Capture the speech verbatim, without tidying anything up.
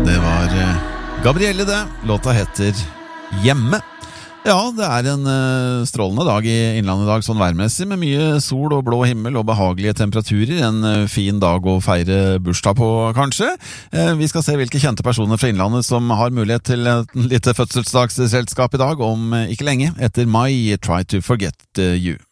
Det var Gabrielle det. Låta heter Hjemme. Ja, det er en uh, strålende dag i Innlandet i dag, sånn værmessig, med mye sol og blå himmel og behagelige temperaturer. En uh, fin dag å feire bursdag på, kanskje. Uh, vi skal se hvilke kjente personer fra Innlandet som har mulighet til et lite fødselsdagsselskap i dag, om uh, ikke lenge, etter My Try to Forget uh, You.